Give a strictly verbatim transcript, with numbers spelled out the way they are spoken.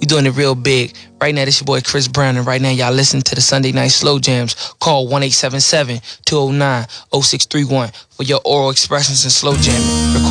doing it real big. Right now, this your boy Chris Brown, and right now, y'all listen to the Sunday Night Slow Jams. Call one eight seven seven, two oh nine, oh six three one for your oral expressions and slow jamming.